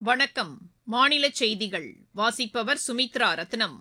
வணக்கம். மாநில செய்திகள் வாசிப்பவர் சுமித்ரா ரத்னம்.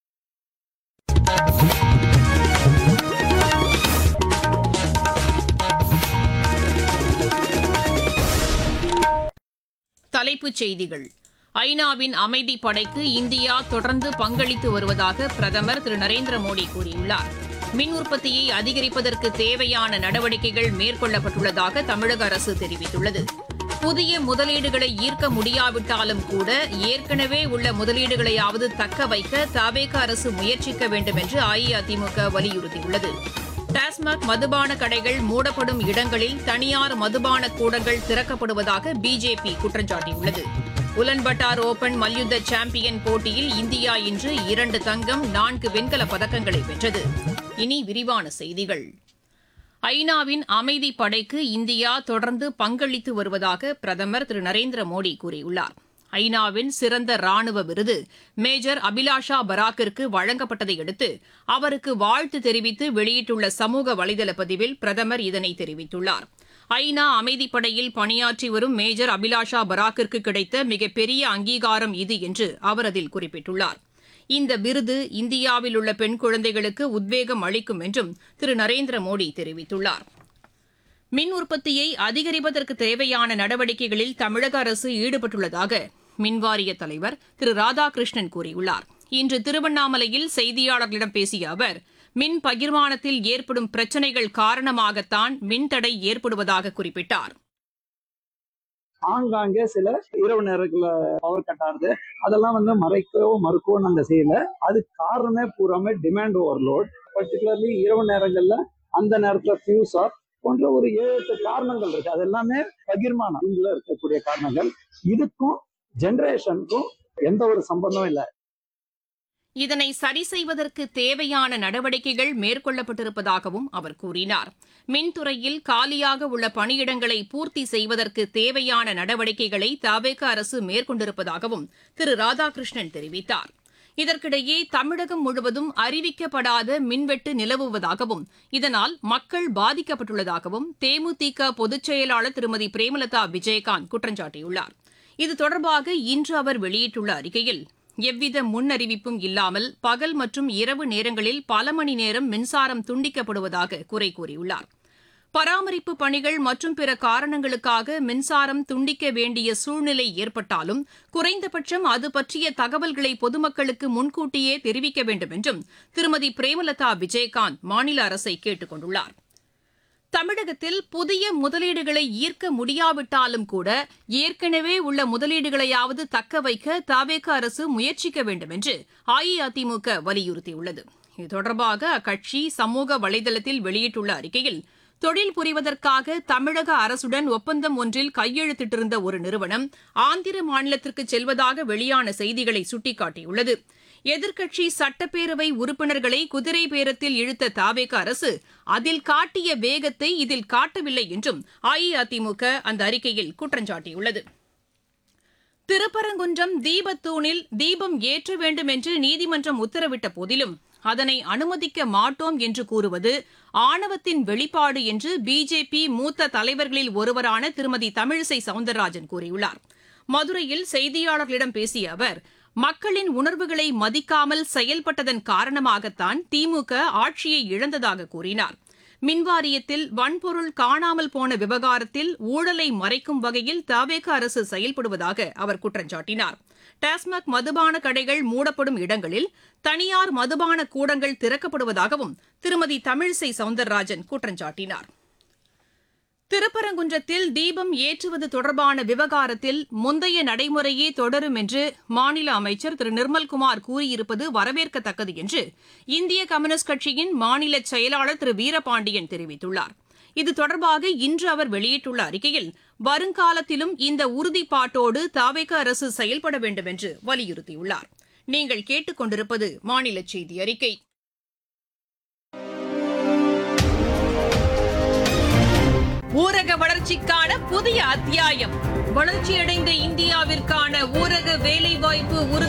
தலைப்புச் செய்திகள். ஐநாவின் அமைதி படைக்கு இந்தியா தொடர்ந்து பங்களித்து வருவதாக பிரதமர் திரு நரேந்திர மோடி கூறியுள்ளார். மின் உற்பத்தியை அதிகரிப்பதற்கு தேவையான நடவடிக்கைகள் மேற்கொள்ளப்பட்டுள்ளதாக தமிழக அரசு தெரிவித்துள்ளது. புதிய முதலீடுகளை ஈர்க்க முடியாவிட்டாலும் கூட ஏற்கனவே உள்ள முதலீடுகளையாவது தக்க வைக்க தவேக அரசு முயற்சிக்க வேண்டும் என்று அஇஅதிமுக வலியுறுத்தியுள்ளது. டாஸ்மாக் மதுபான கடைகள் மூடப்படும் இடங்களில் தனியார் மதுபான கூடங்கள் திறக்கப்படுவதாக பிஜேபி குற்றம் சாட்டியுள்ளது. உலன்பட்டார் ஓபன் மல்யுத்த சாம்பியன் போட்டியில் இந்தியா இன்று 2 தங்கம் 4 வெண்கலப் பதக்கங்களை வென்றது. இனி விரிவான செய்திகள். ஐநாவின் அமைதி படைக்கு இந்தியா தொடர்ந்து பங்களித்து வருவதாக பிரதமர் திரு நரேந்திர மோடி கூறியுள்ளார். ஐநாவின் சிறந்த ராணுவ விருது மேஜர் அபிலாஷா பராக்கிற்கு வழங்கப்பட்டதை அடுத்து அவருக்கு வாழ்த்து தெரிவித்து வெளியிட்டுள்ள சமூக வலைதள பதிவில் பிரதமர் இதனை தெரிவித்துள்ளார். ஐநா அமைதிப்படையில் பணியாற்றி வரும் மேஜர் அபிலாஷா பராக்கிற்கு கிடைத்த மிகப்பெரிய அங்கீகாரம் இது என்று அவர் அதில் குறிப்பிட்டுள்ளார். இந்த விருது இந்தியாவில் உள்ள பெண் குழந்தைகளுக்கு உத்வேகம் அளிக்கும் என்றும் திரு நரேந்திர மோடி தெரிவித்துள்ளார். மின் உற்பத்தியை அதிகரிப்பதற்கு தேவையான நடவடிக்கைகளில் தமிழக அரசு ஈடுபட்டுள்ளதாக மின்வாரிய தலைவர் திரு ராதாகிருஷ்ணன் கூறியுள்ளார். இன்று திருவண்ணாமலையில் செய்தியாளர்களிடம் பேசிய அவர், மின் பகிர்மானத்தில் ஏற்படும் பிரச்சினைகள் காரணமாகத்தான் மின்தடை ஏற்படுவதாக குறிப்பிட்டார். ஆங்காங்கே சில இரவு நேரத்துல பவர் கட் ஆகுது. அதெல்லாம் மறைக்கவோ மறுக்கவோ நாங்க செய்யல. அது காரணமே பூராமே டிமாண்ட் ஓவர்லோட். பர்டிகுலர்லி இரவு நேரங்கள்ல அந்த நேரத்துல ஃபியூஸ் ஆஃப் போன்ற ஒரு 7-8 காரணங்கள் இருக்கு. அது எல்லாமே பகிர்மானம் இருக்கக்கூடிய காரணங்கள். இதுக்கும் ஜெனரேஷனுக்கும் எந்த ஒரு சம்பந்தமும் இல்லை. இதனை சரி செய்வதற்கு தேவையான நடவடிக்கைகள் மேற்கொள்ளப்பட்டிருப்பதாகவும் அவர் கூறினார். மின்துறையில் காலியாக உள்ள பணியிடங்களை பூர்த்தி செய்வதற்கு தேவையான நடவடிக்கைகளை தவேக அரசு மேற்கொண்டிருப்பதாகவும் திரு ராதாகிருஷ்ணன் தெரிவித்தார். இதற்கிடையே தமிழகம் முழுவதும் அறிவிக்கப்படாத மின்வெட்டு நிலவுவதாகவும் இதனால் மக்கள் பாதிக்கப்பட்டுள்ளதாகவும் தேமுதிக பொதுச் செயலாளர் திருமதி பிரேமலதா விஜயகாந்த் குற்றம் சாட்டியுள்ளார். இது தொடர்பாக இன்று அவர் வெளியிட்டுள்ள அறிக்கையில், எவ்வித முன்னறிவிப்பும் இல்லாமல் பகல் மற்றும் இரவு நேரங்களில் பல மணி நேரம் மின்சாரம் துண்டிக்கப்படுவதாக குறை கூறியுள்ளார். பராமரிப்பு பணிகள் மற்றும் பிற காரணங்களுக்காக மின்சாரம் துண்டிக்க வேண்டிய சூழ்நிலை ஏற்பட்டாலும் குறைந்தபட்சம் அது பற்றிய தகவல்களை பொதுமக்களுக்கு முன்கூட்டியே தெரிவிக்க வேண்டும் என்றும் திருமதி பிரேமலதா விஜயகாந்த் மாநில அரசை கேட்டுக் கொண்டுள்ளார். தமிழகத்தில் புதிய முதலீடுகளை ஈர்க்க முடியாவிட்டாலும் கூட ஏற்கனவே உள்ள முதலீடுகளையாவது தக்க வைக்க தவேக அரசு முயற்சிக்க வேண்டும் என்று அஇஅதிமுக வலியுறுத்தியுள்ளது. இது தொடர்பாக அக்கட்சி சமூக வலைதளத்தில் வெளியிட்டுள்ள அறிக்கையில், தொழில் புரிவதற்காக தமிழக அரசுடன் ஒப்பந்தம் ஒன்றில் கையெழுத்திட்டிருந்த ஒரு நிறுவனம் ஆந்திர மாநிலத்திற்கு செல்வதாக வெளியான செய்திகளை சுட்டிக்காட்டியுள்ளது. எதிர்க்கட்சி சட்டப்பேரவை உறுப்பினர்களை குதிரை பேரத்தில் இழுத்த தவேக அரசு அதில் காட்டிய வேகத்தை இதில் காட்டவில்லை என்றும் அஇஅதிமுக அந்த அறிக்கையில் குற்றம் சாட்டியுள்ளது. திருப்பரங்குன்றம் தீபத்தூணில் தீபம் ஏற்ற வேண்டும் என்று நீதிமன்றம் உத்தரவிட்ட போதிலும் அதனை அனுமதிக்க மாட்டோம் என்று கூறுவது ஆணவத்தின் வெளிப்பாடு என்று பிஜேபி மூத்த தலைவர்களில் ஒருவரான திருமதி தமிழிசை சவுந்தரராஜன் கூறியுள்ளார். மதுரையில் செய்தியாளர்களிடம் பேசிய அவர், மக்களின் உணர்வுகளை மதிக்காமல் செயல்பட்டதன் காரணமாகத்தான் திமுக ஆட்சியை இழந்ததாக கூறினார். மின்வாரியத்தில் வன்பொருள் காணாமல் போன விவகாரத்தில் ஊழலை மறைக்கும் வகையில் தவேக அரசு செயல்படுவதாக அவர் குற்றம் சாட்டினார். டாஸ்மாக் மதுபான கடைகள் மூடப்படும் இடங்களில் தனியார் மதுபான கூடங்கள் திறக்கப்படுவதாகவும் திருமதி தமிழிசை சவுந்தரராஜன் குற்றம் சாட்டினார். திருப்பரங்குன்றத்தில் தீபம் ஏற்றுவது தொடர்பான விவகாரத்தில் முந்தைய நடைமுறையே தொடரும் என்று மாநில அமைச்சர் திரு நிர்மல்குமார் கூறியிருப்பது வரவேற்கத்தக்கது என்று இந்திய கம்யூனிஸ்ட் கட்சியின் மாநில செயலாளர் திரு வீரபாண்டியன் தெரிவித்துள்ளார். இது தொடர்பாக இன்று அவர் வெளியிட்டுள்ள அறிக்கையில், வருங்காலத்திலும் இந்த உறுதிப்பாட்டோடு தவேக அரசு செயல்பட வேண்டும் என்று வலியுறுத்தியுள்ளார். நீங்கள் கேட்டுக் கொண்டிருப்பது மாநில செய்தி அறிக்கை. ஊரக வளர்ச்சிக்கான புதிய அத்தியாயம். வளர்ச்சியடைந்த இந்தியாவிற்கான ஊரக வேலைவாய்ப்பு